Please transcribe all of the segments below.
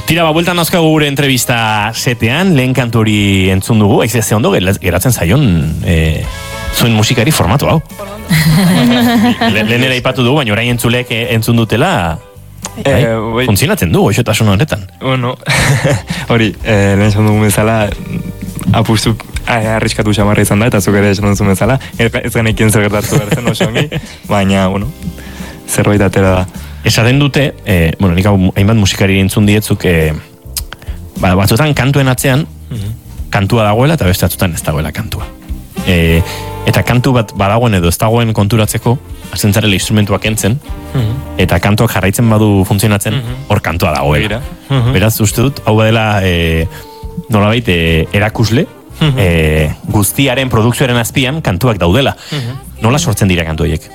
Tira, bueltan nazkagu gure entrevista setean, lehen kantu hori entzun dugu, ez ondo geratzen zaion zuen musikari formatu hau. Lehenera ipatu dugu, baina orain entzulek entzun dutela, funtzionatzen du, goxotasun horretan. Bueno, hori, lehen esan dugu bezala, apustu arriskatu xamarra izan da, eta zuk ere esan duzu bezala, ez genekien zer gertatu bertzen oso ongi, baina, bueno, zerbait atera da. Esaten dute, nik hau hainbat musikari entzun dietzuk, batzutan kantuen atzean, kantua dagoela eta beste batzutan ez dagoela kantua. Eta kantu bat badagoen edo ez dagoen konturatzeko, hasten zarela instrumentuak entzen, eta kantuak jarraitzen badu funtzionatzen, hor kantua dagoela. Beraz, uste dut, hau badela nolabait erakusle, guztiaren produkzioaren azpian kantuak daudela. Nola sortzen dira kantu horiek?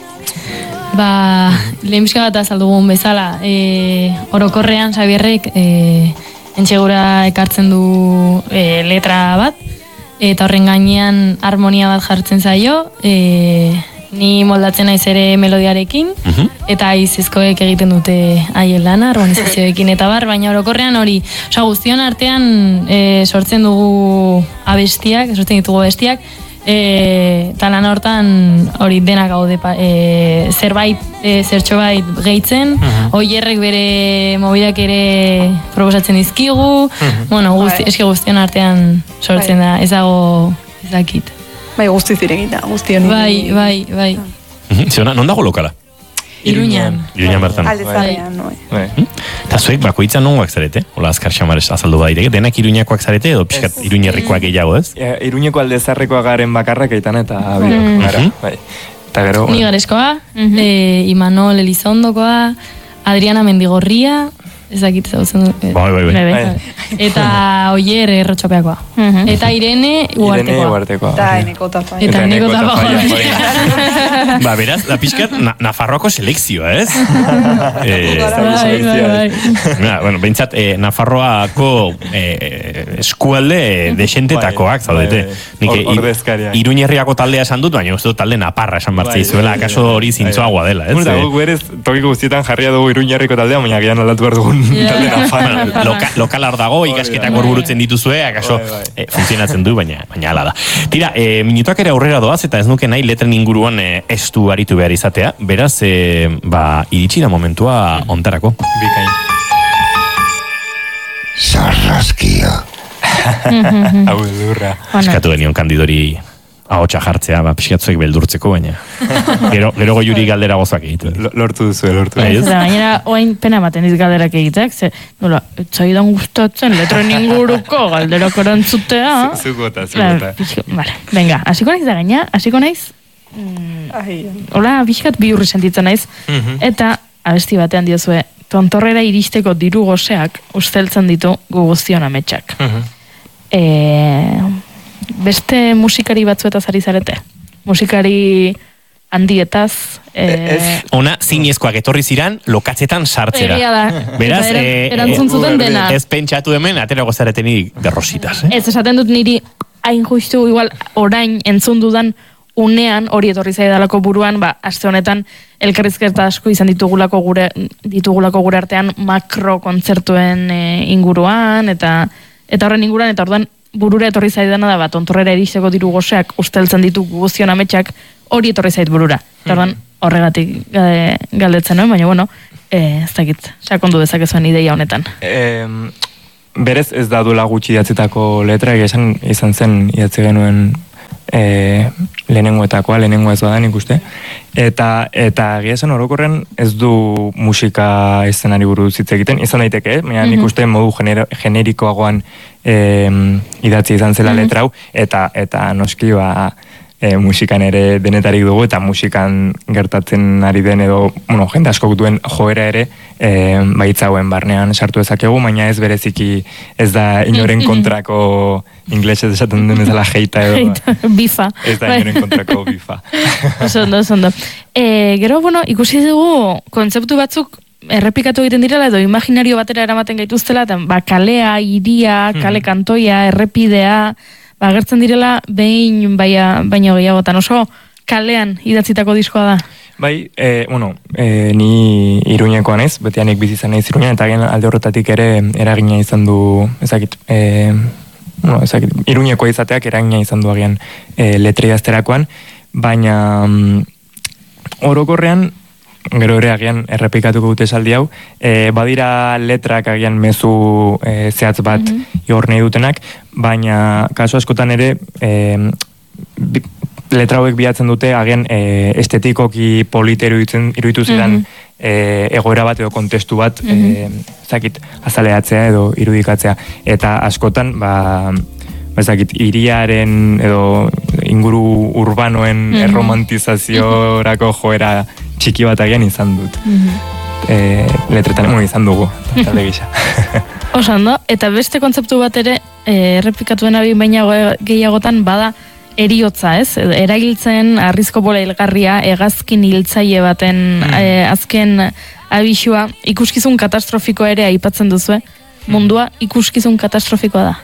Lehenbizka bat azaldugun bezala, orokorrean Xabierrek entxegura ekartzen du letra bat, eta horren gainean harmonia bat jartzen zaio, ni moldatzen naiz ere melodiarekin, eta izizkoek egiten dute haien lana, harmonizazioekin eta bar, baina orokorrean hori, guztion artean sortzen dugu abestiak, sortzen ditugu abestiak, eta lan hortan hori denak gaude zerbait, zertxo bait gehitzen, Oierrek bere mobidak ere proposatzen dizkigu, eski guztion artean sortzen da, ez dago ezakit. Bai, guzti ziregita, guzti honi. Bai. Ziona, non dago lokala? Iruñan. Iruñan bertan. Aldezarean, bai. Eta zuek bakoitzan nongoak zarete? Hola, azkar xamarez azaldu badireke. Denak Iruñakoak zarete edo pixkat Iruñerrikoak gehiago, ez? Iruñeko Aldezarrekoa garen bakarrak eitan eta abiok, gara. Eta gero... Ni Gareskoa, Imanol Elizondokoa, Adriana Mendigorria, ezakit zauzen du. Bai. Eta Oier Errotxopeakoa. Eta Irene Uartekoa. Eta Eneko Tapaia. Eta Eneko Tapaia. Beraz, da pixkat Nafarroako selekzioa, ez? Bai. Behintzat, Nafarroako eskualde desentetakoak zaudete. Iruñerriako taldea esan dut, baina uste dut talde Naparra esan bartzei zuela, akaso hori zintzoagoa dela, ez? Guk berez, tokiko guztietan jarria dugu Iruñerriko taldea, baina gian aldatu behar dugun talde Nafarra. Lokalar dago, ikasketak burutzen dituzue, akaso funtzionatzen du, baina hala da. Tira, minutuak ere aurrera doaz, eta ez nuke nahi letren inguruan estu aritu behar izatea, beraz, iritsi da momentua ontarako. Bikain. Sarraskia. Hau edurra. Eskatu genion kandidori ahotsa jartzea, pixkatzuek beldurtzeko, baina gero goiuri galdera gozoak egitu. Lortu duzu. Gainera, oain pena ematen diz galderak egiteak, ze, nola, etzaidan gustatzen, letren inguruko galderak orantzutea. Zukota. Venga, hasiko naiz da gaina, hasiko naiz, hola, pixkat bihurri sentitzen naiz, eta abesti batean diozue, tontorrera iristeko diru goseak usteltzen ditu gu guztion ametsak. Beste musikari batzuetaz ari zarete? Musikari handietaz? Ona zinezkoak etorri ziran lokatzetan sartzera. Egia da. Beraz, erantzun zuten dena. Ez pentsatu hemen, aterago zaretenik berrositas. Ez esaten dut niri hain justu igual orain entzun dudan unean hori etorri zaidalako buruan, aste honetan elkarrizketa asko izan ditugulako gure artean makro kontzertuen inguruan, eta horren inguruan, eta orduan burura etorri zaidana da tontorrera iristeko diru goseak usteltzen ditu guztion ametsak, hori etorri zait burura. Eta orduan horregatik galdetzen nuen, baina bueno, ez dakit, sakondu dezakezuen ideia honetan. Berez ez da duela gutxi idatzetako letra, izan zen idatze genuen lehenengoa ez badan ikuste. Eta egia esan orokorren ez du musika eszenari buruz hitz egiten, izan daiteke, nik uste modu generikoagoan idatzi izan zela letra hau, eta noski musikan ere denetarik dugu, eta musikan gertatzen ari den edo, jende askok duen joera ere baitzauen barnean sartu ezakegu, baina ez bereziki ez da inoren kontrako inglesez esaten den bezala heita edo. Bifa. Ez da inoren kontrako bifa. Oso. Gero, ikusi dugu kontzeptu batzuk errepikatu egiten direla edo imaginario batera eramaten gaituztela, kalea, iria, kale kantoia, errepidea, agertzen direla behin baino gehiagotan, oso kalean idatzitako diskoa da. Bai, ni Iruñekoa naiz, betianik bizi izan naiz Iruñan, eta agian alde horretatik ere eragina izan du, Iruñekoa izateak eragina izan du agian letra idazterakoan, baina orokorrean, gero ere agian errepikatuko dute esaldi hau, badira letrak agian mezu zehatz bat igor nahi dutenak, baina kasu askotan ere letra hauek bilatzen dute agian estetikoki politeru iruditu zidan egoera bat edo kontestu bat azaleatzea edo irudikatzea, eta askotan hiriaren edo inguru urbanoen erromantizaziorako joera txiki bat agian izan dut. Letretan izan dugu, talde gisa. Osando, eta beste kontzeptu bat ere, errepikatuen abin baina gehiagotan bada eriotza, ez? Eragiltzen arrizko bola hilgarria, hegazkin hiltzaile baten azken abisua, ikuskizun katastrofikoa ere aipatzen duzue. Mundua ikuskizun katastrofikoa da.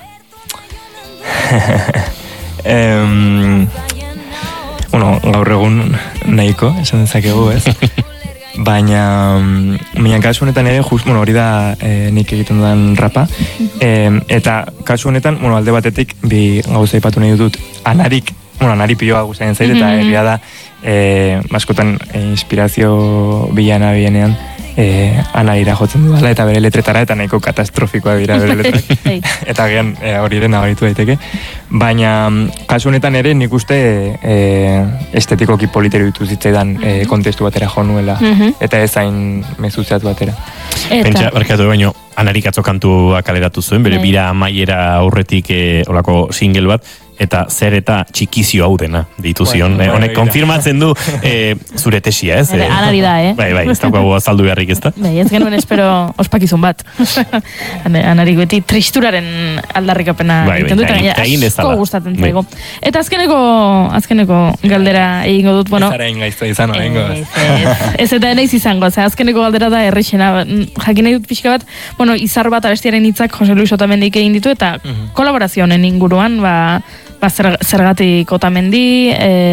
Gaur egun nahiko, esan dezakegu, ez? Baina kasu honetan ere, hori da nik egiten dudan rapa, eta kasu honetan, alde batetik, bi gauza aipatu nahi dut, anari pioa gustatzen zait, eta egia da, askotan inspirazio bilana bienean, anarira jotzen dudala, eta bere letretara, eta nahiko katastrofikoa dira bere letretara. Eta gian hori dena baritu daiteke. Baina, kasu honetan ere, nik uste estetikoki politeru ditu zitzaidan kontestu batera jo nuela, eta ezain mezuzeat batera. Pentsa, barkatu baino, anarik atzo kantua kaleratu zuen, bere bira amaiera aurretik olako single bat, eta zer eta txikizio hau dena ditu zion. Honek konfirmatzen du zure tesia, ez? Anari da, Bai, ez daukagu azaldu beharrik, ez da? Bai, ez genuen espero ospakizun bat. Anarik beti tristuraren aldarrikapena egiten dut, eta asko gustatzen zaigu. Eta azkeneko galdera egingo dut, bueno... Zara ingaizta izan, egingo. Ez eta enaiz izango, azkeneko galdera da errexena. Jakin nahi dut pixka bat, izar bat abestiaren hitzak Jose Luis Otamendik egin ditu, eta kolaborazioen inguruan, zergatik Otamendi,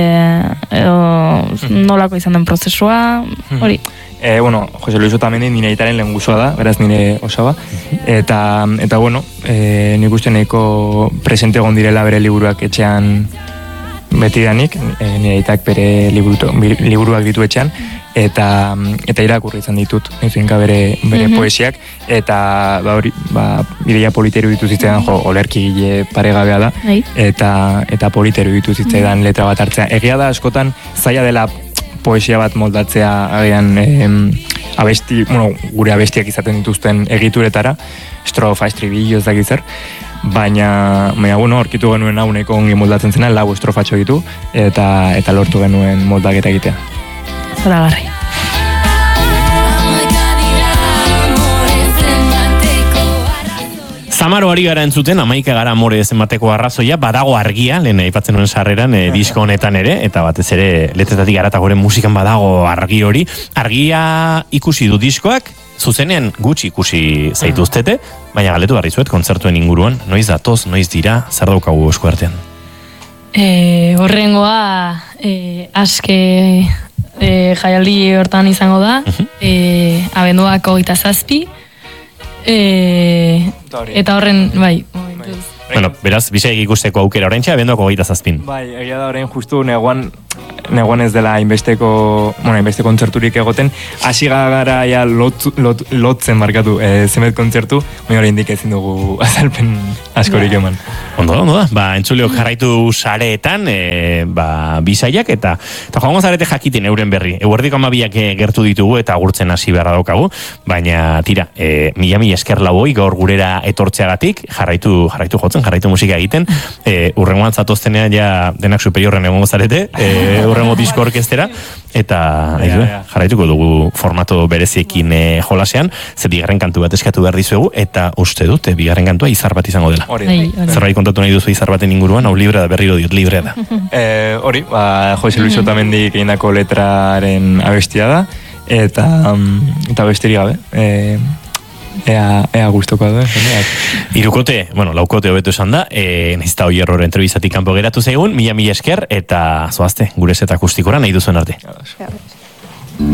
nolako izan den prozesua, hori. Jose Luis Otamendi nire aitaren lehen guzua da, beraz nire osaba, eta nik uste nahiko presente egon direla bere liburuak etxean betidanik, nire aitak bere liburuak ditu etxean, eta irakurri izan ditut, nizuinka bere poesiak, eta ideia politeru ditu zitzaidan, olerki gile paregabea da, eta politeru ditu zitzaidan letra bat hartzea. Egia da askotan zaila dela poesia bat moldatzea agian gure abestiak izaten dituzten egituretara, estrofa, estribillo, ez dakit zer, baina horkitu genuen hau nahiko ongi moldatzen zena, lau estrofatxo ditu, eta lortu genuen moldaketa egitea. Zoragarri. Zamaro ari gara entzuten, 11 gara amore zenbateko arrazoia, badago argia, lehen aipatzen nuen sarreran, disko honetan ere, eta batez ere letretatik gara eta gore musikan badago argi hori. Argia ikusi du diskoak, zuzenean gutxi ikusi zaituztete, baina galetu barri zuet, kontzertuen inguruan, noiz datoz, noiz dira, zer daukagu esku artean? Horrengoa, aske jaialdi hortan izango da, abenduak 27, eta horren, bai. Bueno, beraz, bisek ikusteko aukera oraintxe, abenduak 27. Bai, egia da orain justu neguan ez dela hainbeste kontzerturik egoten, hasi gara ja lotzen markatu zemet kontzertu, oraindik ezin dugu azalpen askorik eman. Ondo da, entzuleok jarraitu sareetan, bisaiak, eta joango zarete jakiten euren berri. Eguerdiko 12ak gertu ditugu eta agurtzen hasi beharra daukagu, baina tira, mila esker laboi gaur gurera etortzeagatik, jarraitu jotzen, jarraitu musika egiten, urrengoan zatoztenean ja denak superiorren egongo zarete, urrengo disko orkestera, eta jarraituko dugu formato bereziekin jolasean, ze bigarren kantu bat eskatu behar dizuegu, eta uste dut, bigarren kantua izar bat izango dela. Zerbait kontatu nahi duzu izar baten inguruan, hau librea da, berriro diot, librea da. Hori, Jose Luis Otamendik egindako letraren abestia da, eta besterik gabe, ea guztoko da, Irukote, laukote hobetu esan da, nahiz eta hoi error entrebistatik kanpo geratu zaigun, mila esker, eta zoazte, gure zeta akustikora nahi duzuen arte.